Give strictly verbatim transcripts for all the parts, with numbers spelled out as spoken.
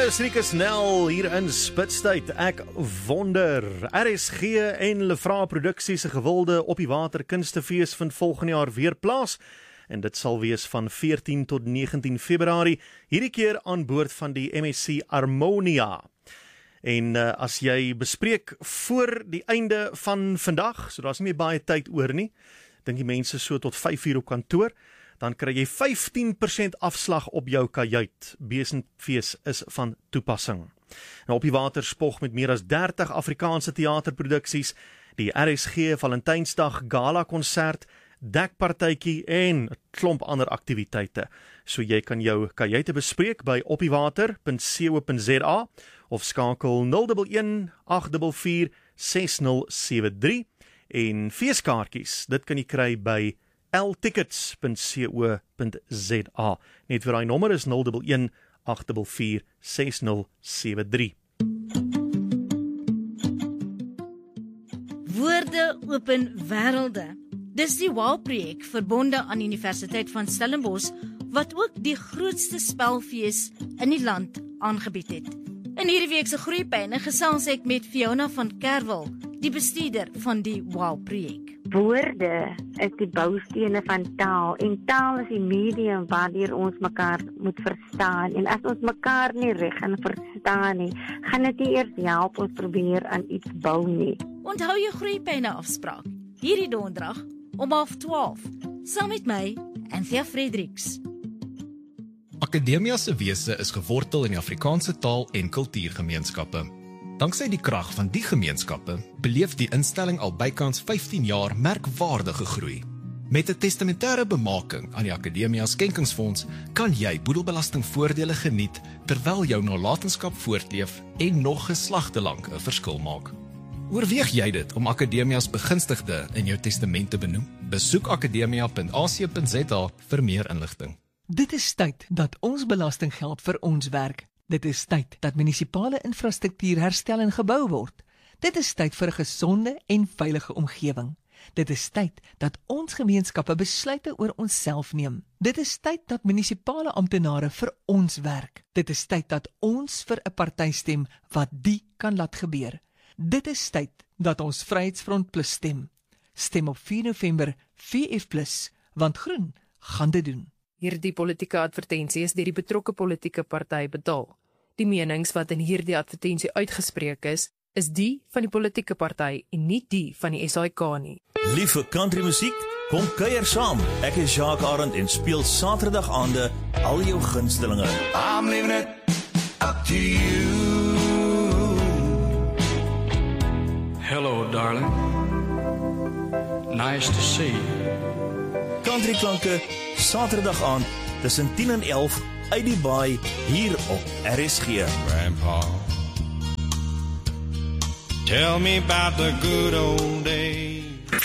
Dis Rieke Snell hier in Spitstyd. Ek wonder. R S G en Lefra Produksies se gewilde op die water kunstefees vind volgende jaar weer plaas. En dit sal wees van veertien tot negentien Februarie, hierdie keer aan boord van die M S C Harmonia. En uh, as jy bespreek voor die einde van vandag, so daar's nie meer baie tyd oor nie, dink die mense so tot vyf uur op kantoor, dan kry jy vyftien persent afslag op jou kajuit. Besenfees is van toepassing. Nou op die water spog met meer as dertig Afrikaanse teaterproduksies, die R S G Valentynsdag Gala konsert, dekpartytjie en 'n klomp ander aktiwiteite. So jy kan jou kajuite bespreek by opdiewater punt co punt za of skakel nul een een agt vier vier ses nul sewe drie en feeskaartjies, dit kan jy kry by l tickets punt co punt za. Net vir daai nommer is nul een een agt vier vier ses nul sewe drie. Woorde open wêrelde. Dis die WOW-projek verbonde aan Universiteit van Stellenbosch, wat ook die grootste spelfees in die land aangebied het. In hierdie week se Groeipyne gesels ek met Fiona van Kerwel, die bestuurder van die WOW-projek. Woorde is die boustene van taal, en taal is die medium waardeur ons mekaar moet verstaan, en as ons mekaar nie reg en verstaan nie, gaan dit nie eers help ons probeer aan iets bou nie. Onthou jou Groeipyne afspraak, hierdie donderdag om half twaalf, saam met my, Anthea Fredericks. Akademia se wese is gewortel in die Afrikaanse taal en kultuurgemeenskappe. Danksy die krag van die gemeenskappe, beleef die instelling al bykans vyftien jaar merkwaardige groei. Met 'n testamentêre bemaking aan die Akademia Skenkingsfonds kan jy boedelbelastingvoordele geniet terwyl jou nalatenskap voortleef en nog geslagte lank 'n verskil maak. Oorweeg jy dit om Akademia's begunstigde in jou testament te benoem? Besoek akademia punt a c punt za vir meer inligting. Dit is tyd dat ons belastinggeld vir ons werk. Dit is tyd dat munisipale infrastruktuur herstel en gebou word. Dit is tyd vir 'n gesonde en veilige omgewing. Dit is tyd dat ons gemeenskappe besluite oor onsself neem. Dit is tyd dat munisipale amptenare vir ons werk. Dit is tyd dat ons vir 'n party stem wat die kan laat gebeur. Dit is tyd dat ons Vryheidsfront Plus stem. Stem op vier November V F plus, want groen gaan dit doen. Hierdie politieke advertensie is deur die betrokke politieke party betaal. Die menings wat in hierdie advertensie uitgespreek is, is die van die politieke party en nie die van die S A I K nie. Liewe country musiek, kom kuier saam. Ek is Jacques Arend en speel Saterdag aande al jou gunstelinge. I'm leaving it up to you. Hello, darling. Nice to see you. Country klanke, Saterdag aand, tussen tien en elf, uit die baai, hier op R S G. Grandpa, tell me about the good old days.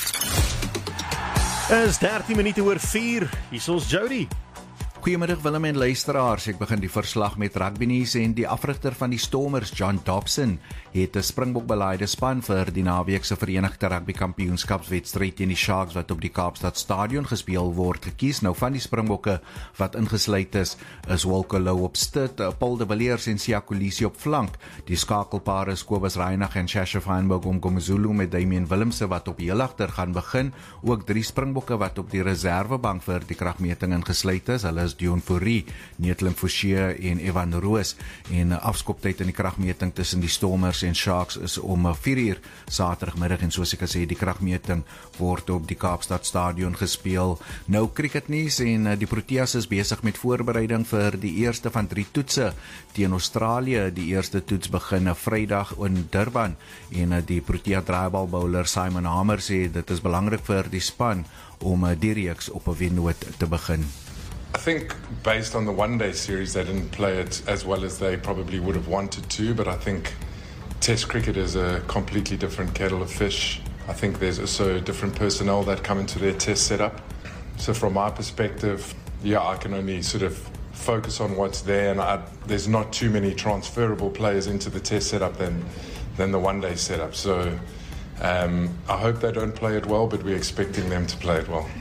Is dertien minute oor vier, hier is ons Jody. Goeiemiddag Willem en luisteraars, ek begin die verslag met rugby nuus en die afrigter van die Stormers, John Dobson, het 'n Springbok-beleide span vir die naweek se Verenigde Rugby Kampioenskapswedstryd teen die Sharks wat op die Kaapstad Stadion gespeel word gekies. Nou van die Springbokke wat ingesluit is, is Wilco Louw op stit, Paul de Villiers en Siya Kolisi op flank. Die skakelpare is Kobus Reinagh en Shasha Feinberg om Komzulu met Damian Willemse wat op heel agter gaan begin. Ook drie Springbokke wat op die reservebank vir die kragmeting ingesluit is. Hulle is Dion Fourie, Neetlin Forsier en Evan Roos, en afskoptyd in die kragmeting tussen die Stormers en Sharks is om vier uur Saterdagmiddag, en soos ek gesê, die kragmeting word op die Kaapstad Stadion gespeel. Nou cricketnuus, en die Proteas is besig met voorbereiding vir die eerste van drie toetse teen Australië. Die eerste toets begin Vrydag in Durban, en die Protea draaibalbouler Simon Hamer sê dit is belangrik vir die span om die reeks op 'n wennoot te begin. I think based on the one-day series, they didn't play it as well as they probably would have wanted to, but I think Test cricket is a completely different kettle of fish. I think there's also different personnel that come into their Test setup. So from my perspective, yeah, I can only sort of focus on what's there, and I, there's not too many transferable players into the Test setup than, than the one-day setup. So um, I hope they don't play it well, but we're expecting them to play it well.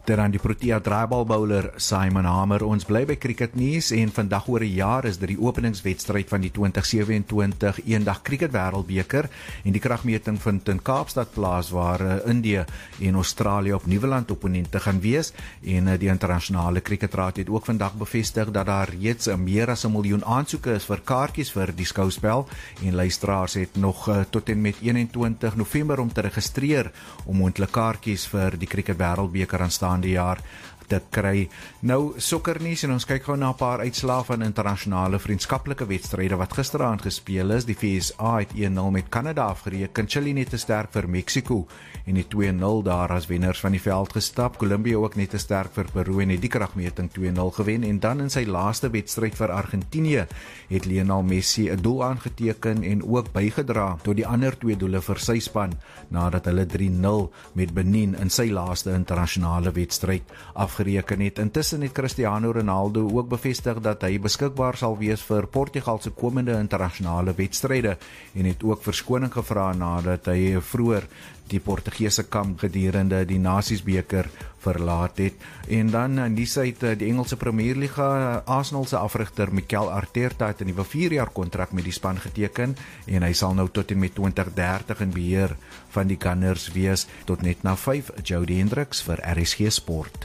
Dit dan die Protea draaibalbouler Simon Hamer. Ons bly by cricket nuus en vandag oor 'n jaar is dit die openingswedstryd van die twintig sewe-en-twintig eendag cricket wêreldbeker en die kragmeting vind in Kaapstad plaas waar uh, Indië en Australië op Nieuweland opponente gaan wees en uh, die internasionale cricketraad het ook vandag bevestig dat daar reeds uh, meer as 'n miljoen aansoeke is vir kaartjies vir die skouspel en luisteraars het nog uh, tot en met eenentwintig November om te registreer om moontlik kaartjies vir die cricket wêreldbeker aanstaande die jaar te kry. Nou, sokkernuus en ons kyk gou na 'n paar uitslae van internasionale vriendskaplike wedstryde wat gisteraand gespeel is. Die V S A het een nul met Kanada afgereken, Chili net te sterk vir Mexico en die twee nul daar as wenners van die veld gestap. Colombia ook net te sterk vir Peru en het die kragmeting twee nul gewen en dan in sy laaste wedstryd vir Argentinië het Lionel Messi 'n doel aangeteken en ook bygedra tot die ander twee doele vir sy span nadat hulle drie nul met Benin in sy laaste internasionale wedstryd afgereken het. Intussen het Cristiano Ronaldo ook bevestig dat hy beskikbaar sal wees vir Portugal se komende internasionale wedstryde en het ook verskoning gevra nadat hy vroeër die Portugese kamp gedurende die Nasiesbeker verlaat het. En dan in die syd die Engelse Premierliga, Arsenal se afrigter Mikel Arteta het 'n nuwe vier jaar kontrak met die span geteken en hy sal nou tot en met twintig dertig in beheer van die Gunners wees. Tot net na vyf, Jody Hendricks vir R S G Sport.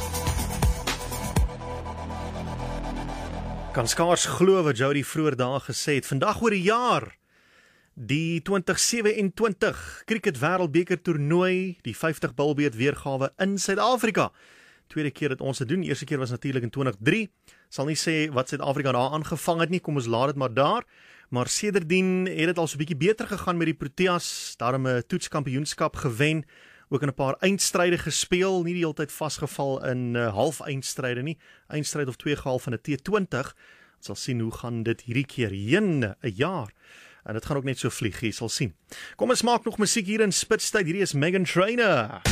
Kan skaars glo wat Jody vroeër daar gesê het. Vandag oor 'n jaar die twintig sewe-en-twintig cricket wêreldbeker toernooi, die vyftig bilbeet weergawe in Suid-Afrika. Tweede keer dat ons dit doen, eerste keer was natuurlik in twintig drie. Sal nie sê wat Suid-Afrika daar aangevang het nie, kom ons laat dit maar daar. Maar sedertdien het dit al so 'n bietjie beter gegaan met die Proteas, daarom 'n toetskampioenskap gewen, ook in 'n paar eindstryde gespeel, nie die hele tyd vasgeval in uh, half-eindstryde nie, eindstryd of twee gehaal van 'n T twintig. Ons sal sien hoe gaan dit hierdie keer heen, 'n jaar. En dit gaan ook net so vlieg, jy sal sien. Kom ons maak nog musiek hier in Spitstyd. Hierdie is Meghan Trainor.